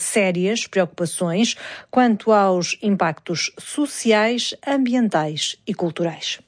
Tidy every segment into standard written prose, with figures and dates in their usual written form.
sérias preocupações quanto aos impactos sociais, ambientais e culturais.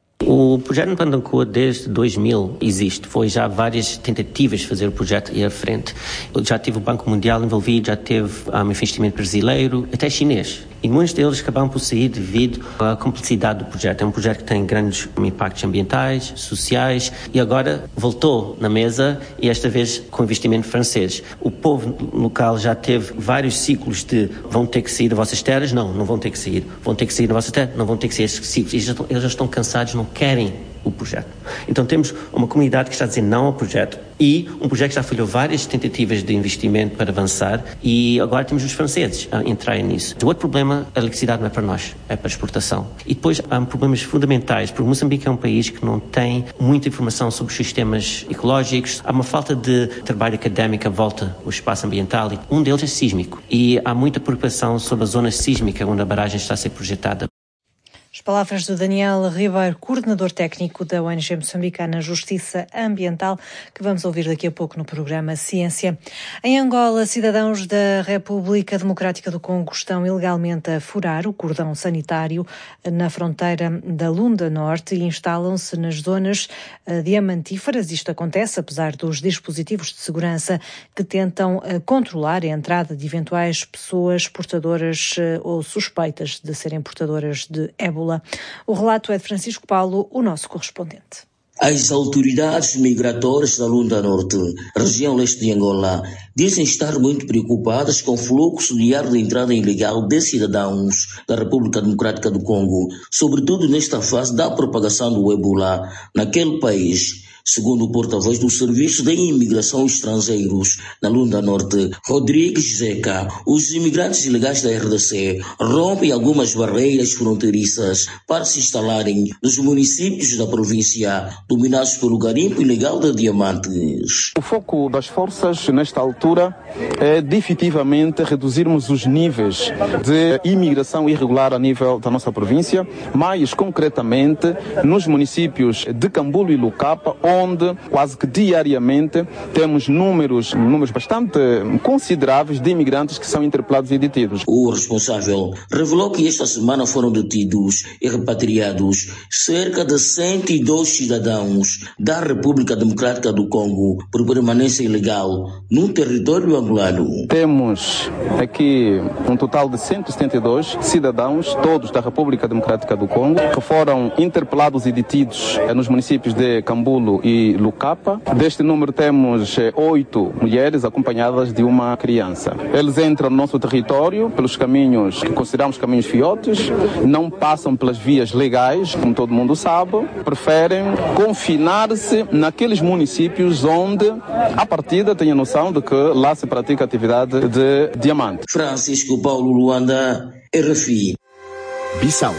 O projeto Mpandacoa desde 2000 existe. Foi já várias tentativas de fazer o projeto ir à frente. Já teve o Banco Mundial envolvido, já teve investimento brasileiro, até chinês. E muitos deles acabaram por sair devido à complexidade do projeto. É um projeto que tem grandes impactos ambientais, sociais e agora voltou na mesa e esta vez com investimento francês. O povo local já teve vários ciclos de vão ter que sair das vossas terras? Não, não vão ter que sair. Vão ter que sair da vossa terra? Não vão ter que sair. Esses ciclos. Eles já estão cansados, não querem o projeto. Então temos uma comunidade que está a dizer não ao projeto e um projeto que já falhou várias tentativas de investimento para avançar e agora temos os franceses a entrarem nisso. O outro problema, a eletricidade não é para nós, é para a exportação. E depois há problemas fundamentais, porque Moçambique é um país que não tem muita informação sobre os sistemas ecológicos, há uma falta de trabalho académico à volta do espaço ambiental e um deles é sísmico e há muita preocupação sobre a zona sísmica onde a barragem está a ser projetada. As palavras do Daniel Ribeiro, coordenador técnico da ONG moçambicana Justiça Ambiental, que vamos ouvir daqui a pouco no programa Ciência. Em Angola, cidadãos da República Democrática do Congo estão ilegalmente a furar o cordão sanitário na fronteira da Lunda Norte e instalam-se nas zonas diamantíferas. Isto acontece apesar dos dispositivos de segurança que tentam controlar a entrada de eventuais pessoas portadoras ou suspeitas de serem portadoras de ébola. O relato é de Francisco Paulo, o nosso correspondente. As autoridades migratórias da Lunda Norte, região leste de Angola, dizem estar muito preocupadas com o fluxo diário de entrada ilegal de cidadãos da República Democrática do Congo, sobretudo nesta fase da propagação do ébola naquele país. Segundo o porta-voz do Serviço de Imigração Estrangeiros na Lunda Norte, Rodrigues Zeca, os imigrantes ilegais da RDC rompem algumas barreiras fronteiriças para se instalarem nos municípios da província dominados pelo garimpo ilegal de diamantes. O foco das forças nesta altura é definitivamente reduzirmos os níveis de imigração irregular a nível da nossa província, mais concretamente nos municípios de Cambulo e Lucapa, onde quase que diariamente temos números bastante consideráveis de imigrantes que são interpelados e detidos. O responsável revelou que esta semana foram detidos e repatriados cerca de 102 cidadãos da República Democrática do Congo por permanência ilegal no território angolano. Temos aqui um total de 172 cidadãos, todos da República Democrática do Congo, que foram interpelados e detidos nos municípios de Cambulo e Lucapa. Deste número temos 8 mulheres acompanhadas de uma criança. Eles entram no nosso território pelos caminhos que consideramos caminhos fiotes, não passam pelas vias legais, como todo mundo sabe, preferem confinar-se naqueles municípios onde, à partida, têm a noção de que lá se pratica atividade de diamante. Francisco Paulo, Luanda, RFI. Bissau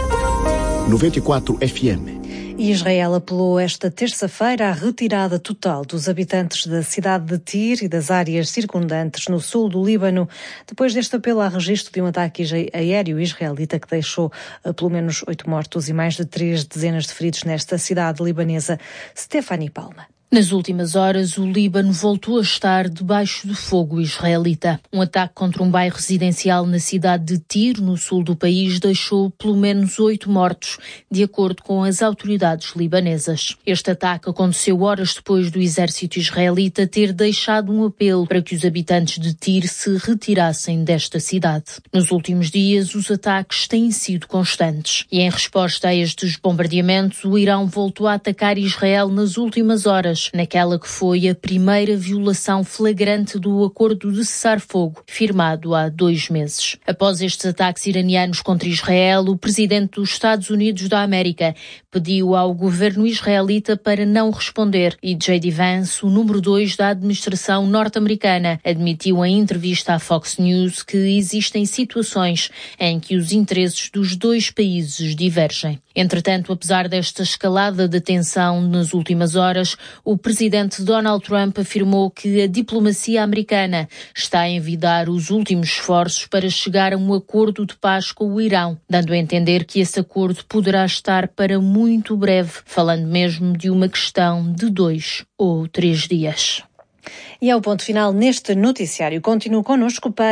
94 FM. Israel apelou esta terça-feira à retirada total dos habitantes da cidade de Tir e das áreas circundantes no sul do Líbano, depois deste apelo a registro de um ataque aéreo israelita que deixou pelo menos 8 mortos e mais de 3 dezenas de feridos nesta cidade libanesa. Stephanie Palma. Nas últimas horas, o Líbano voltou a estar debaixo do fogo israelita. Um ataque contra um bairro residencial na cidade de Tir, no sul do país, deixou pelo menos 8 mortos, de acordo com as autoridades libanesas. Este ataque aconteceu horas depois do exército israelita ter deixado um apelo para que os habitantes de Tir se retirassem desta cidade. Nos últimos dias, os ataques têm sido constantes. E em resposta a estes bombardeamentos, o Irão voltou a atacar Israel nas últimas horas, naquela que foi a primeira violação flagrante do acordo de cessar-fogo, firmado há 2 meses. Após estes ataques iranianos contra Israel, o presidente dos Estados Unidos da América pediu ao governo israelita para não responder e J.D. Vance, o número 2 da administração norte-americana, admitiu em entrevista à Fox News que existem situações em que os interesses dos 2 países divergem. Entretanto, apesar desta escalada de tensão nas últimas horas, o presidente Donald Trump afirmou que a diplomacia americana está a envidar os últimos esforços para chegar a um acordo de paz com o Irão, dando a entender que esse acordo poderá estar para muito breve, falando mesmo de uma questão de 2 ou 3 dias. E é o ponto final neste noticiário. Continue connosco para